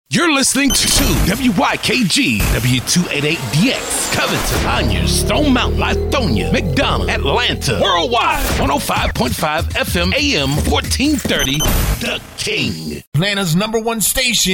You're listening to WYKG W288DX, Covington, Conyers, Stone Mountain, Lithonia, McDonough, Atlanta, worldwide, 105.5 FM AM 1430, The King. Atlanta's #1 station.